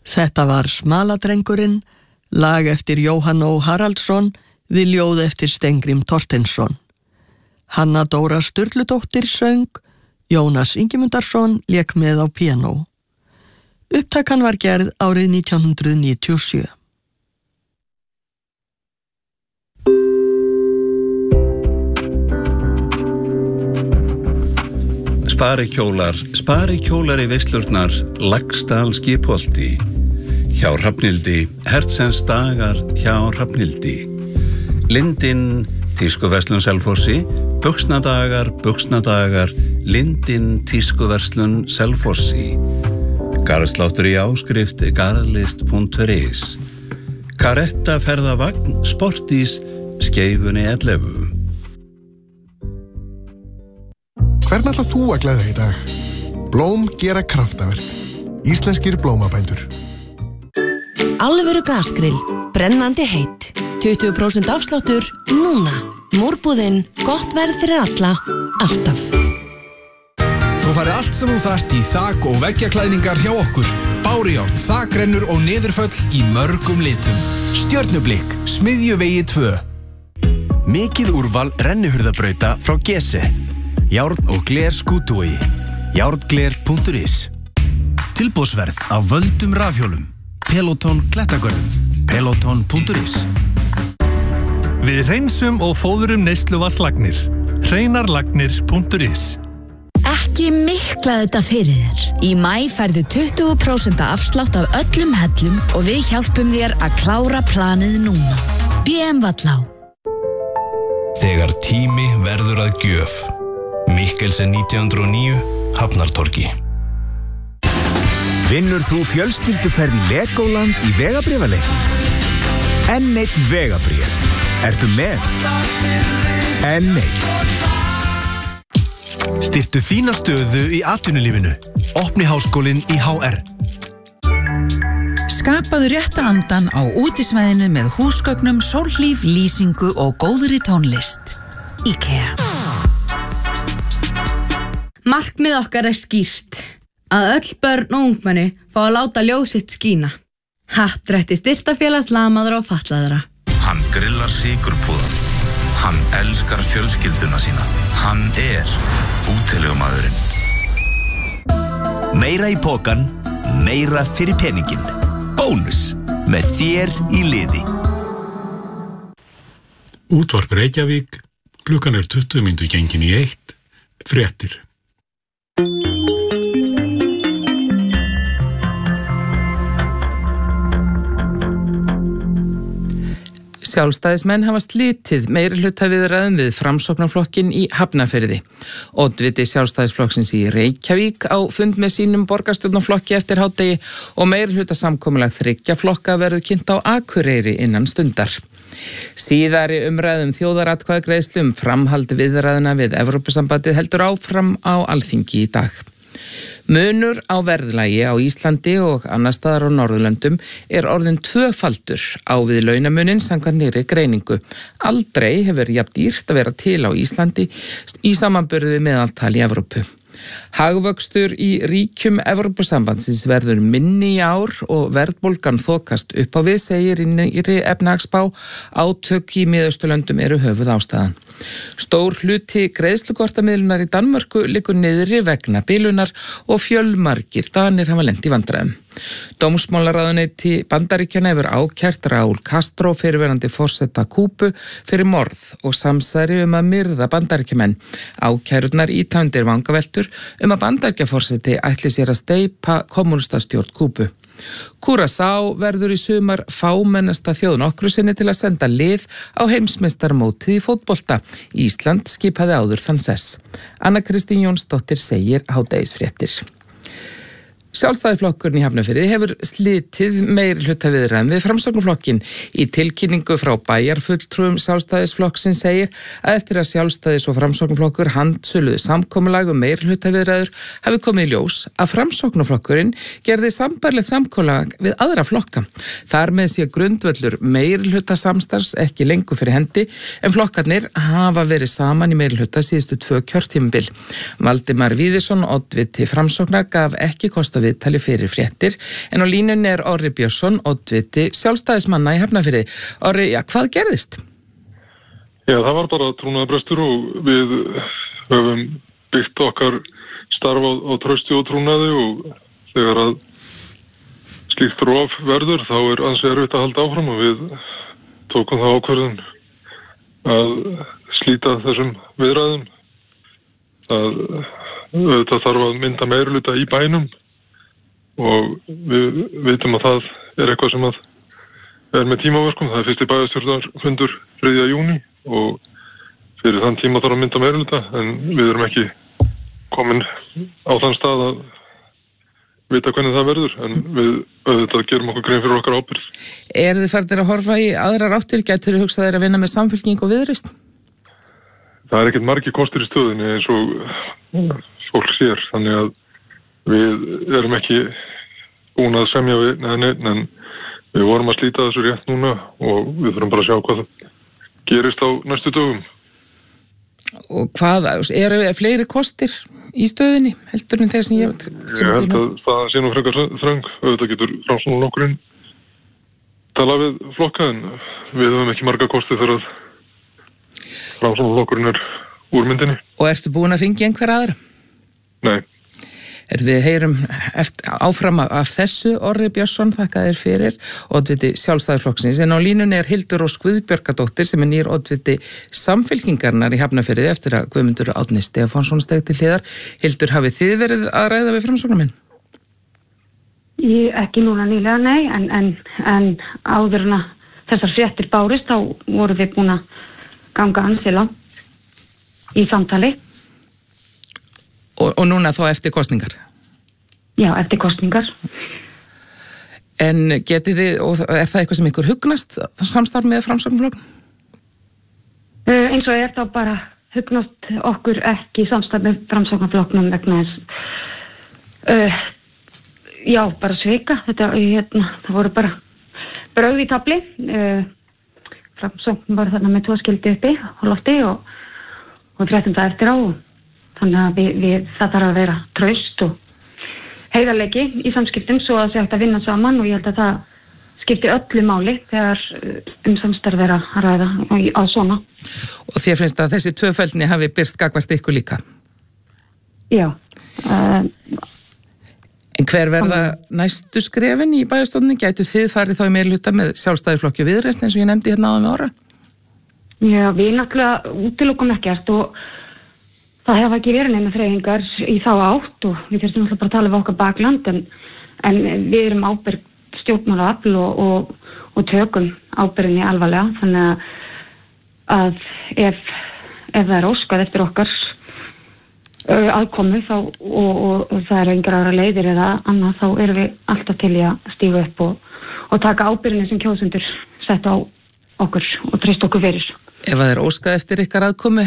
Þetta var Smaladrengurinn, lag eftir Jóhann Ó. Haraldsson við ljóð eftir Steingrim Thorsteinsson. Hanna Dóra Sturludóttir söng, Jónas Ingimundarsson lék með á píanó. Upptakan var gerð árið 1997. Spari kjólar í veislurnar, Laxdal skipholti, hjá Hrafnhildi, Hertsens dagar hjá Hrafnhildi, Lindin, Tískuverslun Selfossi, Buxnadagar, Lindin, Tískuverslun Selfossi, Garðsláttur í áskrift, garðlist.is, Karetta ferðavagn, Sportís, Skeifunni 11. Hvern ætlar þú að gleðja í dag? Blóm gera kraftaverk. Íslenskir blómabændur. Alvöru gasgrill, brennandi heitt, 20% afsláttur núna. Múrbúðin, gott verð fyrir alla, alltaf. Þú farið allt sem þú þarft í þak- og veggjaklæðningar hjá okkur. Bárujárn, þakrennur og niðurföll í mörgum litum. Stjörnublikk, Smiðjuvegi 2. Mikið úrval rennihurðabrauta frá Gese. Járn og gler skútuvogi. Járngler.is. Tilboðsverð á völdum rafhjólum. Peloton klettagörðum. Peloton.is. Við hreinsum og fóðurum neysluvatnslagnir. Hreinarlagnir.is. Ekki mikla þetta fyrir þér. Í maí færðu 20% afslátt af öllum hellum og við hjálpum þér að klára planið núna. BM Vallá. Þegar tími verður að gjöf. Mikkelsen 1909, Hafnartorgi. Vinnur þú fjölskylduferð í Legoland í vegabréfaleiknum? N1 vegabréf. Ertu með? N1. Styrktu þína stöðu í atvinnulífinu. Opni háskólinn í HR. Skapaðu rétta andan á útisvæðinu með húsgögnum, sólhlíf, lýsingu og góðri tónlist. IKEA. Markmið okkar skýrt. Að öll börn og ungmenni fá að láta ljós sitt skína. Happdrætti Styrktarfélags lamaðra og fatlaðra. Hann grillar sykurpúðan. Hann elskar fjölskylduna sína. Hann útilegumaðurinn. Meira í pokan, meira fyrir peningin. Bónus með þér í liði. Útvarp Reykjavík, klukkan 20 mínútur gengin í 1, fréttir. Sjálfstæðismenn hafa slitið meirihlutaviðræðum við Framsóknarflokkinn í Hafnarfirði. Oddviti Sjálfstæðisflokksins í Reykjavík á fund með sínum borgarstjórnarflokki eftir hádegi og meirihlutasamkomulag 3 flokka verður kynnt á Akureyri innan stundar. Síðari umræðum þjóðaratkvæðagreiðslu framhald viðræðna við Evrópusambandið heldur áfram á Alþingi í dag. Munur á verðlagi á Íslandi og annar staðar á Norðurlöndum orðinn 2-faldur á við launamunin samkvæmt nýrri greiningu. Aldrei hefur jafn dýrt að vera til á Íslandi í samanburði við meðaltal í Evrópu. Hagvöxtur í ríkjum Evrópusambandsins verður minni í ár og verðbólgan þokast upp á við, segir í nýrri efnahagsspá. Átök í Miðausturlöndum eru höfuð ástæðan. Stór hluti greiðslukortamiðlunar í Danmörku liggur niðri vegna bilunar og fjölmargir Danir hafa lent í vandræðum. Dómsmálaráðuneyti Bandaríkjanna hefur ákært Raúl Castro fyrrverandi forseta Kúbu fyrir morð og samsæri að myrða Bandaríkjamenn. Ákærurnar ýta undir vangaveltur að Bandaríkjaforseti ætli sér að steypa kommúnistastjórn Kúbu. Curaçao verður í sumar fámennasta þjóð nokkru sinni til að senda lið á heimsmeistarmótið í fótbolta. Ísland skipaði áður þann sess. Anna Kristín Jónsdóttir segir hádegisfréttir. Sjálfstæðisflokkurinn í Hafnarfirði hefur slitið meirihlutaviðræðum við Framsóknarflokkinn. Í tilkynningu frá bæjarfulltrúum Sjálfstæðisflokksins segir að eftir að Sjálfstæðis- og Framsóknarflokkur handsöluðu samkomulag meirihlutaviðræður hafi komið í ljós að Framsóknarflokkurinn gerði sambærilegt samkomulag við aðra flokka. Þar með sé grundvöllur meirihlutasamstarfs ekki lengur fyrir hendi en flokkarnir hafa verið saman í meirihlhuta síðustu 2 kjörtímabil. Valdimar Víðisson, oddviti Framsóknar, gaf ekki kost á viðtali fyrir fréttir, en á línunni er Orri Björnsson, oddviti sjálfstæðismanna í Hafnarfirði. Orri, hvað gerðist? Já, það var bara trúnaðarbrestur og við höfum byggt okkar starf á trausti og trúnaði og þegar að slíkt rof verður þá ansi erfitt að halda áfram og við tókum það ákvörðun að slíta þessum viðræðum. Það þarf að mynda meirihluta í bænum og við vitum að það er eitthvað sem að er með tímaverkum. Það er fyrsti bæjarstjórnarfundur 3. júní og fyrir þann tíma þarf að mynda meirihluta en við erum ekki komin á þann stað að vita hvernig það verður en við auðvitað gerum okkur grein fyrir okkar ábyrgð. Eru þið farnir að horfa í aðrar áttir? Gætir þið hugsað að vinna með Samfylking og Viðreisn? Það er ekkert margir kostir í stöðunni eins og fólk sér, þannig að við erum ekki búin að semja við neitt, en við vorum að slíta þessu rétt núna og við þurfum bara að sjá hvað það gerist á næstu dögum. Og hvað, eru fleiri kostir í stöðunni, heldur en þeir sem ég... Ég held að það sé nú frekar þröng, auðvitað getur Framsóknarflokkurinn tala við flokka en við höfum ekki marga kosti þegar að Framsóknarflokkurinn er úr myndinni. Og ertu búin að hringja einhver aðra? Nei. Við heyrum áfram af þessu. Orri Björnsson, þakka þér fyrir, oddviti Sjálfstæðisflokksins, en á línunni er Hildur Rós Guðbjörgadóttir sem er nýr oddviti Samfylkingarinnar í Hafnarfirði eftir að Guðmundur Árni Stefánsson steig til hliðar. Hildur, hafið þið verið að ræða við Framsóknarmenn? Ekki núna nýlega, nei, en áður en að þessar fréttir bárist þá voru við búin að ganga ansi langt í samtali. Og núna þá eftir kosningar? Já, eftir kosningar. En getið þið, og er það eitthvað sem ykkur hugnast samstarf með Framsóknarflokknum? Eins og þá bara hugnast okkur ekki samstarf með Framsóknarflokknum vegna þess já, bara svika. Það voru bara brauð í tafli. Framsókn var þarna með 2 skildi uppi á lofti og 13 eftir á. Þannig að það þarf að vera traust og heiðarleiki í samskiptum svo að það sé hægt að vinna saman og ég held að það skipti öllu máli þegar samstarf er að ræða á svona. Og þér finnst að þessi tvöfeldni hafi birst gagnvart ykkur líka? Já. En hver verða næstu skrefin í bæjarstjórninni? Gætu þið farið þá í meirihluta með Sjálfstæðisflokki og Viðreisn eins og ég nefndi hérna áðan með Orra? Já, við náttúrulega útilokum ekkert og það hefði ekki verið neina þreifingar í þá átt og við þurfum náttúrulega bara að tala við okkar bakland en við erum ábyrg stjórnmálaafl og tökum ábyrginni alvarlega þannig að ef það er óskað eftir okkar aðkomu þá og það er engar aðra leiðir eða annað þá erum við alltaf til í að stíga upp og taka ábyrginni sem kjósendur sett á okkur og treysta okkur fyrir. Ef það er óskað eftir ykkar aðkomu,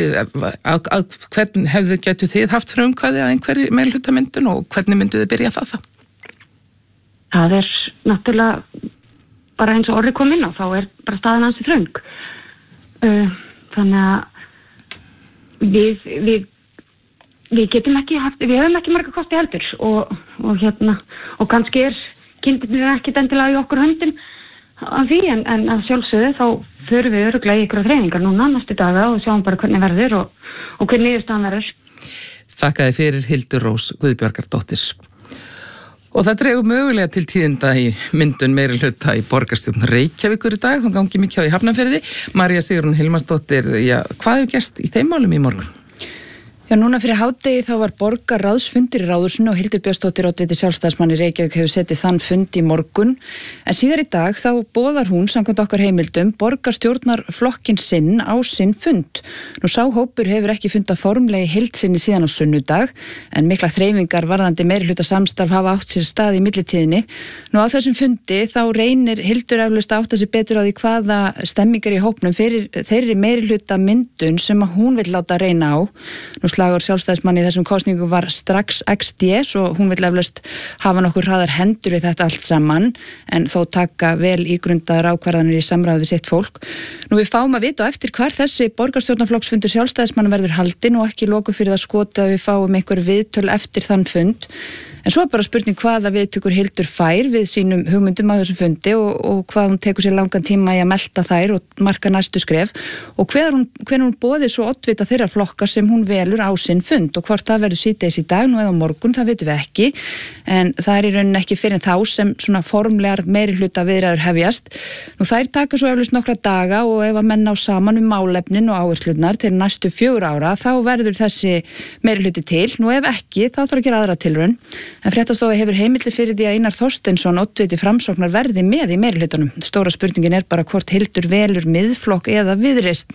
getur þið haft frumkvæði að einhverju meirihlutamyndun og hvernig myndu þið byrja það? Það er náttúrulega bara eins og Orri kom inn á, þá er bara staðan ansi þröng. Þannig að við getum ekki haft, við höfum ekki marga kosti heldur og kannski kindurinn ekkert endilega í okkur höndum af því en að sjálfsögðu þá förum við örugglega í ykkur þreifingar núna næstu daga og sjáum bara hvernig verður og hvernig niðurstaðan verður. Þakka þið fyrir Hildur Rós Guðbjörgadóttir. Og það dregur mögulega til tíðinda í myndun meirihluta í borgarstjórn Reykjavíkur í dag, þá gangi mikið á í Hafnarfirði. María Sigrún Hilmarsdóttir, hvað hefur gerst í þeim málum í morgun? Já, núna fyrir hádegi þá var borgarráðsfundur í Ráðhúsinu og Hildur Björnsdóttir, oddviti Sjálfstæðismann í Reykjavík, hefur setið þann fund í morgun. En síðar í dag þá boðar hún, samkvæmt okkar heimildum, borgarstjórnarflokkin sinn á sinn fund. Nú sá hópur hefur ekki fundað formlega í heild sinni síðan á sunnudag, en mikla þreifingar varðandi meirihluta samstarf hafa átt sér stað í millitíðinni. Nú á þessum fundi þá reynir Hildur eflaust að átta sig betur á því hvaða stemmingar í hópnum fyrir þeirri meirihluta myndun sem að hún vill láta reyna á. Nú slagur sjálfstæðismanni í þessum kosningum var strax XD, svo hún vill eflaust hafa nokkur hraðar hendur í þetta allt saman, en þó taka vel ígrundaðar ákvarðanir í samráði við sitt fólk. Nú við fáum að vita á eftir hvar þessi borgarstjórnarflokksfundur sjálfstæðismanna verður haldinn og ekki loku fyrir það skotið að við fáum einhver viðtöl eftir þann fund. En svo er bara spurning hvaða viðtökur Hildur fær við sínum hugmyndum á þessum fundi og hvað hún tekur sér langan tíma í að melta þær og marka næstu skref og hvenær hún boðið svo oddvita þeirra flokka sem hún velur á sinn fund og hvort það verður síðdegis í dag nú eða á morgun, það vitum við ekki, en það er í rauninni ekki fyrir þá sem svona formlegar meirihluta viðræður hefjast. Nú þær taka svo eflaust nokkra daga og ef að menn ná saman málefnin og áherslurnar til næstu 4 ára þá verður þessi meirihluti til, nú ef ekki þá þarf að gera aðra tilraun. En Fréttastofa hefur heimildir fyrir því að Einar Þorsteinsson, oddviti Framsóknar, verði með í meirihlutanum. Stóra spurningin er bara hvort Hildur velur Miðflokk eða Viðreisn.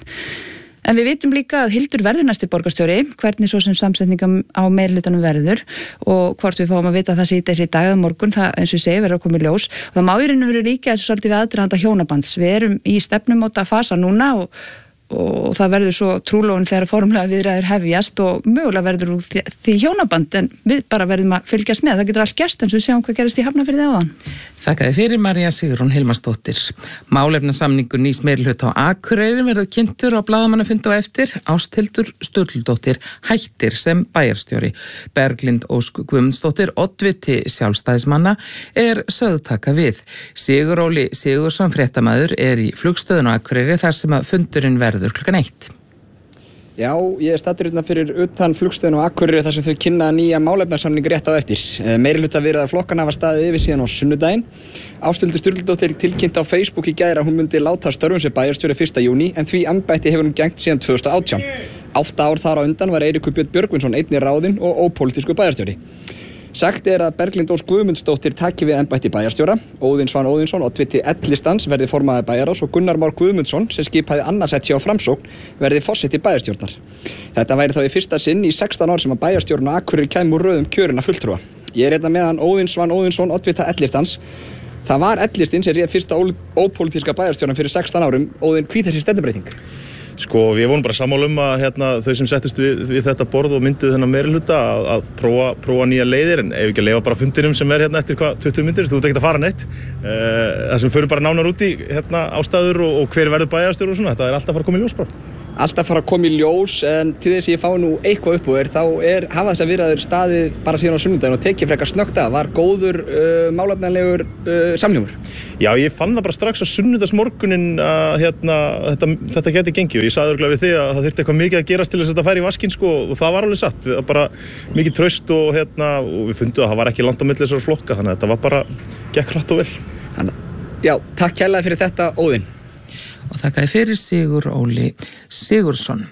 En við vitum líka að Hildur verður næsti borgarstjóri, hvernig svo sem samsetningum á meirihlutanum verður og hvort við fáum að vita það síðdegis í dag eða morgun, það eins og ég segi verður að koma í ljós. Og það má í raun og veru líka þessu svolítið við aðdraganda hjónabands. Við erum í stefnumóta fasa núna og það verður svo trúlóin þegar formlega viðræður hefjast og mögulega verður úr því hjónaband, en við bara verðum að fylgjast með. Það getur allt gerst eins og við sjáum hvað gerist í Hafnarfirði áðan. Þakkaði fyrir María Sigrún Hilmarsdóttir. Málefnasamningur nýs meirihluta á Akureyri verður kynntur á blaðamannafundi á eftir. Ásthildur Sturludóttir hættir sem bæjarstjóri. Berglind Ósk Guðmundsdóttir, oddviti sjálfstæðismanna, er sögð taka við. Siguróli Sigursson, fréttamaður, er í flugstöðun á Akureyri þar sem að fundurinn verður klukkan 1. Já, ég staddur fyrir utan flugstöðun á Akureyri þar sem þau kynna nýja málefnasamning rétt á eftir. Meirihluta viðræður flokkana var staðið yfir síðan á sunnudaginn. Ásthildur Sturludóttir tilkynnt á Facebook í gær að hún myndi láta störfum sem bæjarstjóri 1. júní en því embætti hefur hún gegnt síðan 2018. 8 ár þar á undan var Eiríkur Björn Björgvinsson einnig ráðinn og ópólitískur bæjarstjóri. Sagt er að Berglind Ósk Guðmundsdóttir taki við embætti bæjarstjóra, Óðinn Svan Óðinsson, oddviti L-listans, verði formaður bæjarráðs og Gunnar Már Guðmundsson, sem skipaði annarsæti hjá Framsókn, verði forseti bæjarstjórnar. Þetta væri þá í fyrsta sinn í 16 ár sem að bæjarstjórn á Akureyri kæmi úr röðum kjörinna fulltrúa. Ég er hérna meðan Óðinn Svan Óðinsson, oddvita L-listans. Það var L-listin sem réð fyrsta ópólitíska bæjarstjórnan fyrir 16 árum. Óðinn, hví þessi stefnubreyting? Sko, við vorum bara sammála að þau sem settust við þetta borð og mynduðu þennan meirihluta að prófa nýja leiðir, en ef ekki að leifa bara fundinum sem er hérna eftir 20 mínútur, þú ert ekkert að fara neitt. Það sem förum bara nánar út í ástæður og hver verður bæjarstjóri og svona, þetta er alltaf að fara að koma í ljós bara. Alltaf fara að koma í ljós, en til þess að ég fái nú eitthvað upp úr þá hafa þess að viðræður staðið bara síðan á sunnudaginn og tekið frekar snöggt að. Var góður málefnalegur samhljómur? Já, ég fann það bara strax á sunnudagsmorguninn að þetta geti gengið og ég sagði örugglega við þig að það þyrfti eitthvað mikið að gerast til þess að þetta færi í vaskinn sko, og það var alveg satt. Bara mikið traust og við fundum að það var ekki langt á milli þessara flokka, þannig að þetta var bara gekk hratt og vel. Já, takk kærlega fyrir þetta, Óðinn. Og þakkaði fyrir Siguróli Sigursson.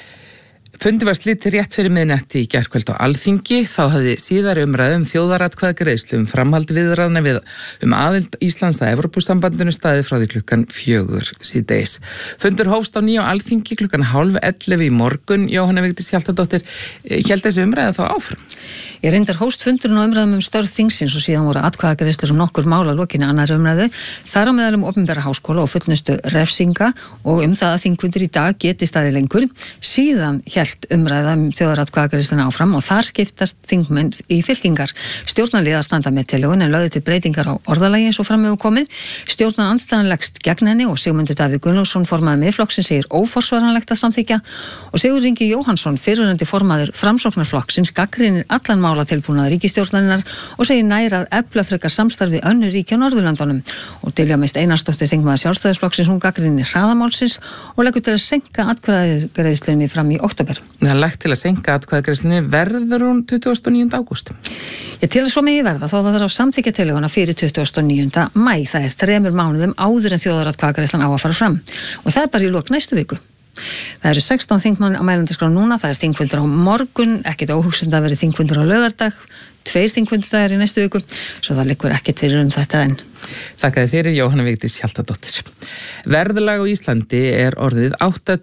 Fundi var slitið rétt fyrir miðnætti í gærkvöld á Alþingi, þá hafði síðari umræðu þjóðaratkvæðagreiðslu framhald viðræðna aðild Íslands að Evrópusambandinu staðið frá því klukkan 4 síðdegis. Fundur hófst á nýju á Alþingi klukkan 10:30 í morgun. Jóhanna Vigdís Hjaltadóttir, hélt þessi umræða þá áfram? Ég reyndar hófst fundurinn á umræðum störf þingsins og síðan voru atkvæðagreiðslur nokkur mál að lokinni annarri umræðu, þar á meðal opinbera háskóla og fullnustu refsinga og það að þingfundur í dag geti staðið lengur. Síðan hélt umræða þjóðaratkvæðagreiðsluna áfram og þar skiptast þingmenn í fylkingar. Stjórnarliðar standa með tillögun en lögðu til breytingar á orðalagi eins og fram hefur komið. Stjórnarandstaðan leggst gegn henni og Sigmundur Davíð Gunnlaugsson, formaður Miðflokksins, segir óforsvaranlegt að samþykkja og Sigurður Ingi Jóhannsson, fyrrverandi formaður Framsóknarflokksins, gagnrýnir allan málatilbúnað ríkisstjórnarinnar og segir nær að efla frekar samstarfi önnur ríki á Norðurlöndunum. Og Diljá Mist Einarsdóttir, þingmaður Sjálfstæðisflokksins, hún gagnrýnir hraðamálsins og leggur til að seinka atkvæðagreiðslunni fram í október. Það er lagt til að seinka atkvæðagreiðslunni, verður hún 29. ágúst? Til þess svo megi verða þá var það á samþykkja tillöguna fyrir 29. maí. Það er 3 mánuðum áður en þjóðaratkvæðagreiðslan á að fara fram og það er bara í lok næstu viku. Það eru 16 þingmenn á mælendaskrá núna, það er þingfundur á morgun, ekkert óhugsandi að vera þingfundur á laugardag, 2 þingfundur það er í næstu viku, svo það liggur ekkert fyrir þetta enn. Þakkaði fyrir Jóhanna Vigdís Hjaltadóttir. Verðlag á Íslandi er orðið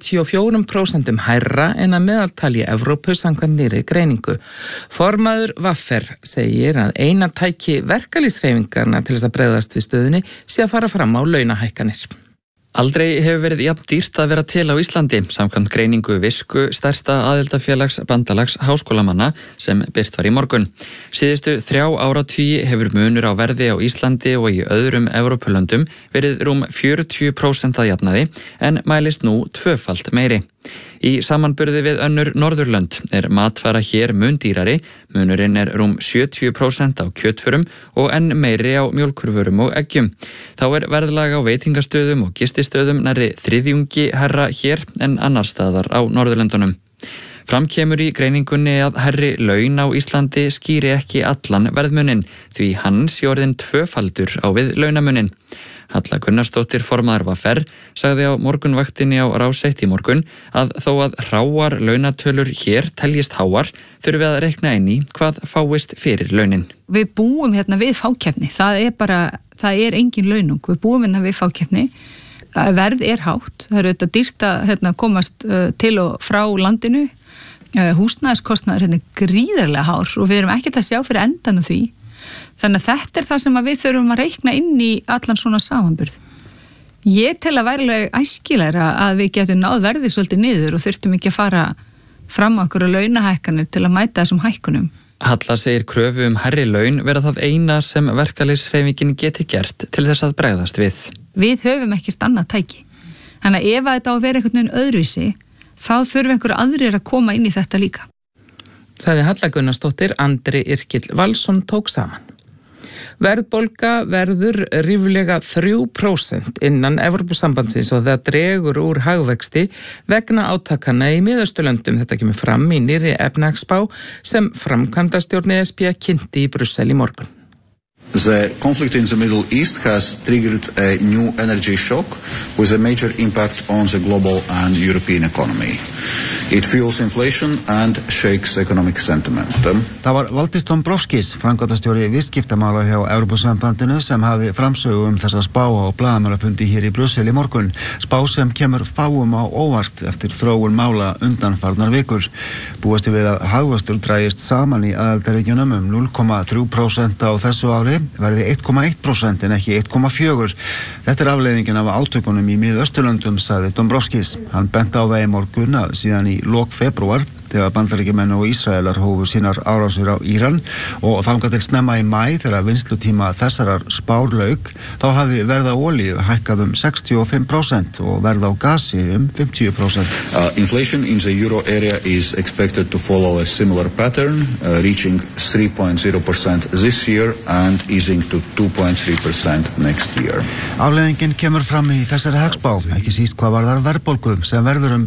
84% hærra en að meðaltali Evrópu samkvæmt nýrri greiningu. Formaður Vaffer segir að eina tæki verkalýðshreyfingarna til þess að bregðast við stöðunni sé að fara fram á launahækkanir. Aldrei hefur verið jafn dýrt að vera til á Íslandi, samkvæmt greiningu Visku, stærsta aðildafélags bandalags háskólamanna sem birt var í morgun. Síðustu 3 áratugi hefur munur á verði á Íslandi og í öðrum Evrópulöndum verið rúm 40% að jafnaði en mælist nú 2-falt meiri. Í samanburði við önnur Norðurlönd matvara hér mun dýrari, munurinn rúm 70% á kjötförum og enn meiri á mjólkurvörum og eggjum. Þá verðlag á veitingastöðum og gististöðum nærri 3/4 hærra hér en annars staðar á Norðurlöndunum. Fram kemur í greiningunni að hærri laun á Íslandi skýri ekki allan verðmunin, því hann sé orðinn 2-faldur á við launamunin. Halla Gunnarsdóttir, formaður VR, sagði á morgunvaktinni á Rás 1 í morgun að þó að hráar launatölur hér teljist háar, þurfi að reikna inn í hvað fáist fyrir launin. Við búum hérna við fákeppni, það engin launung, við búum hérna við fákeppni, verð hátt, það auðvitað dýrt að komast til og frá landinu, húsnæðiskostnaður gríðarlega hár og við erum ekkert að sjá fyrir endan á því. Þannig að þetta það sem við þurfum að reikna inn í allan svona samanburð. Ég tel að væri æskilegra að við getum náð verðið svolítið niður og þurftum ekki að fara fram á einhverju launahækkanir til að mæta þessum hækkunum. Halla segir kröfu hærri laun vera það eina sem verkalýðshreyfingin geti gert til þess að bregðast við. Við höfum ekkert annað tæki. Þannig að ef þetta á að vera einhvern veginn öðruvísi, þá þurfum einhverju aðrir að koma inn í þetta líka. Sagði Halla Gunnarsdóttir, Andri Yrkill Valsson tók saman. Verðbólga verður ríflega 3% innan Evrópusambandsins og það dregur úr hagvexti vegna átakanna í Miðausturlöndum. Þetta kemur fram í nýrri efnahagsspá sem framkvæmdastjórn ESB kynnti í Brussel í morgun. The conflict in the Middle East has triggered a new energy shock with a major impact on the global and European economy. It fuels inflation and shakes economic sentiment. Það var Valdís Dombrovskis, framkvæmdastjóri viðskiptamála hjá Evrópusambandinu sem hafði framsögu þessa spá á blaðamannafundi hér í Brussel í morgun. Spá sem kemur fáum á óvart eftir þróun mála undanfarnar vikur. Búast við að hagvöxtur dragist saman í aðildarríkjunum 0,3% á þessu ári, verði 1,1% en ekki 1,4%. Þetta afleiðingin af átökunum í Miðausturlöndum, sagði Dombrovskis. Hann benti á það í morgun að síðan í lok febrúar, þegar Bandaríkjamenn og Ísraelar hófu sínar árásir á Íran og þangað til snemma í maí þegar vinnslutíma þessarar spár lauk, þá hafði verð á olíu hækkað 65% og verð á gasi 50%. Inflation in the euro area is expected to follow a similar pattern, reaching 3.0% this year and easing to 2.3% next year. Afleiðingin kemur fram í þessari hagspá, ekki síst hvað varðar verðbólgu sem verður